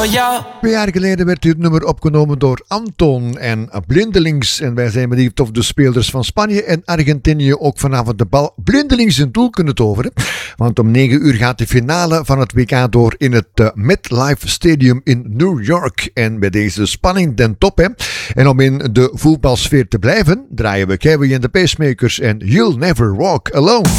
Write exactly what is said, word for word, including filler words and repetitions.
Ja. Twee jaar geleden werd dit nummer opgenomen door Anton en Blindelings. En wij zijn benieuwd of de spelers van Spanje en Argentinië ook vanavond de bal blindelings in doel kunnen toveren. Want om negen uur gaat de finale van het W K door in het uh, MetLife Stadium in New York. En bij deze spanning den top, hè. En om in de voetbalsfeer te blijven, draaien we Carrie and the Pacemakers en You'll Never Walk Alone.